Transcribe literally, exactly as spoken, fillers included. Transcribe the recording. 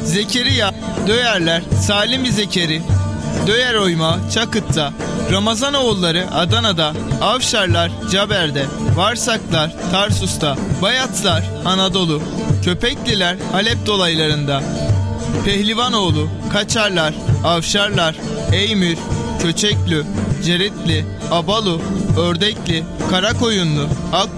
Zekeriya, Döyerler, Salimi Zekeri, Döyer Oyma, Çakıt'ta, Ramazan oğulları Adana'da, Avşarlar Caber'de, Varsaklar Tarsus'ta, Bayatlar Anadolu, Köpekliler Halep dolaylarında, Pehlivanoğlu, Kaçarlar, Avşarlar, Eymür, Köçeklü, Ceritli, Abalu, Ördekli, Karakoyunlu, Ak